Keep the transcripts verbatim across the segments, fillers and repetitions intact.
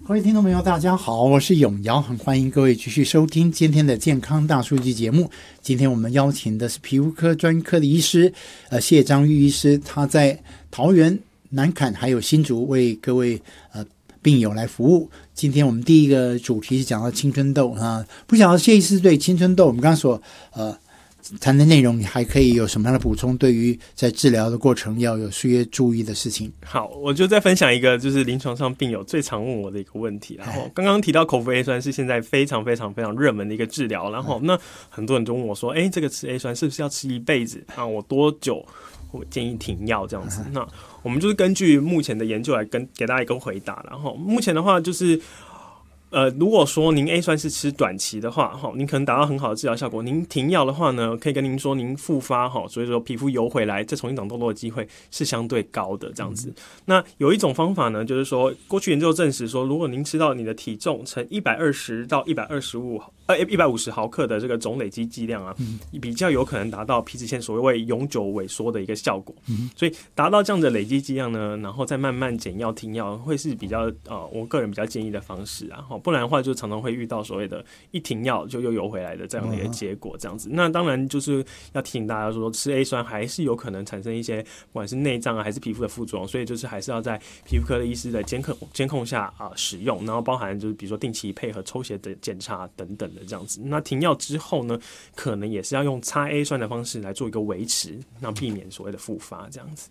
各位听众朋友大家好，我是永尧，很欢迎各位继续收听今天的健康大数据节目。今天我们邀请的是皮肤科专科的医师呃谢章玉医师，他在桃园、南崁还有新竹为各位呃病友来服务。今天我们第一个主题是讲到青春痘啊，不晓得谢医师对青春痘我们刚刚所呃谈的内容，你还可以有什么样的补充？对于在治疗的过程要有些注意的事情。 好，我就再分享一个，就是临床上病友最常问我的一个问题。然后刚刚提到口服 A 酸是现在非常非常非常热门的一个治疗，然后那很多人就问我说：“哎，这个吃 A 酸是不是要吃一辈子？啊，我多久我建议停药这样子？”那我们就是根据目前的研究来跟给大家一个回答。然后目前的话就是。呃，如果说您 A 酸是吃短期的话，哈，您可能达到很好的治疗效果。您停药的话呢，可以跟您说，您复发哈，所以说皮肤油回来再重新长痘痘的机会是相对高的这样子。嗯、那有一种方法呢，就是说，过去研究证实说，如果您吃到你的体重乘一百二十到一百二十五呃一百五十毫克的这个总累积剂量啊，嗯、比较有可能达到皮脂腺所谓永久萎缩的一个效果。嗯、所以达到这样的累积剂量呢，然后再慢慢减药停药，会是比较呃我个人比较建议的方式啊。不然的话，就常常会遇到所谓的一停药就又游回来的这样的一个结果，这样子。那当然就是要提醒大家说，吃 A 酸还是有可能产生一些不管是内脏啊还是皮肤的副作用，所以就是还是要在皮肤科的医师的监控监控下啊、呃、使用，然后包含就是比如说定期配合抽血的检查等等的这样子。那停药之后呢，可能也是要用擦 A 酸的方式来做一个维持，那避免所谓的复发这样子。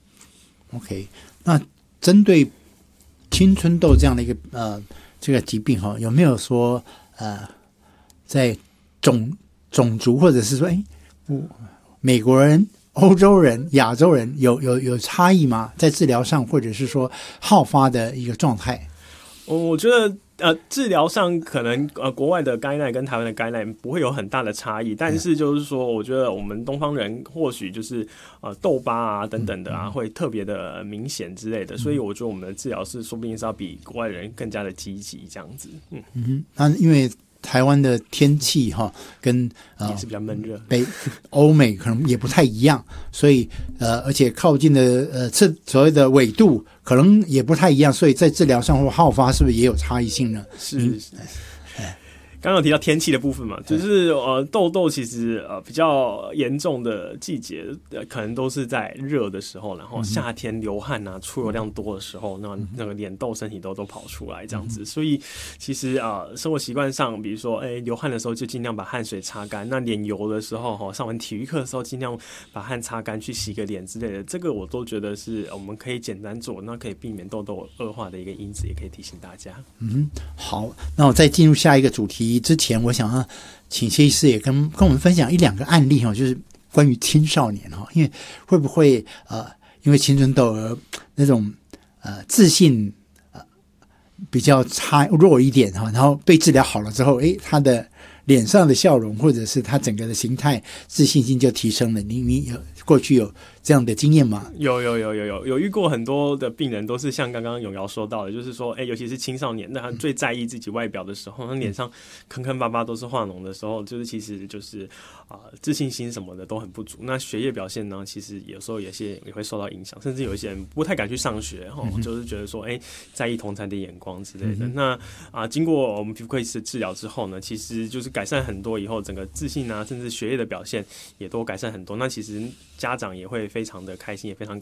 OK， 那针对青春痘这样的一个呃。这个疾病哈，有没有说呃，在种种族或者是说，哎，美国人、欧洲人、亚洲人有有有差异吗？在治疗上，或者是说好发的一个状态？ 我觉得呃，治疗上可能呃，国外的guideline跟台湾的guideline不会有很大的差异，但是就是说，我觉得我们东方人或许就是呃痘疤啊等等的啊，会特别的明显之类的，所以我觉得我们的治疗是说不定是要比国外人更加的积极这样子。嗯嗯，那因为台湾的天气哈，跟呃也是比较闷热， 北欧美可能也不太一样，所以呃，而且靠近的呃，这所谓的纬度可能也不太一样，所以在治疗上或好发是不是也有差异性呢？ 是是是。刚刚有提到天气的部分嘛，就是呃痘痘其实呃比较严重的季节，呃可能都是在热的时候，然后夏天流汗啊、出油量多的时候，那那个脸痘、身体痘都跑出来这样子。所以其实啊、呃，生活习惯上，比如说哎流汗的时候就尽量把汗水擦干，那脸油的时候哈，上完体育课的时候尽量把汗擦干，去洗个脸之类的，这个我都觉得是我们可以简单做，那可以避免痘痘恶化的一个因子，也可以提醒大家。 嗯，好，那我再进入下一个主题之前，我想要请谢医师也跟跟我们分享一两个案例哈，就是关于青少年哈，因为会不会呃因为青春痘而那种呃自信呃比较差弱一点哈，然后被治疗好了之后，诶，他的脸上的笑容或者是他整个的形态自信心就提升了。你你有过去有这样的经验吗？ 有有有有有有遇过很多的病人，都是像刚刚永尧说到的，就是说，哎、欸，尤其是青少年，那他最在意自己外表的时候，他脸上坑坑巴巴都是化脓的时候，就是其实就是啊、呃、自信心什么的都很不足。那学业表现呢，其实有时候有些也会受到影响，甚至有一些人不太敢去上学，哈、嗯，就是觉得说，哎、欸，在意同侪的眼光之类的。嗯、那啊、呃，经过我们皮肤科医师治疗之后呢，其实就是改善很多，以后整个自信啊，甚至学业的表现也都改善很多。那其实家长也会非常的开心，也非常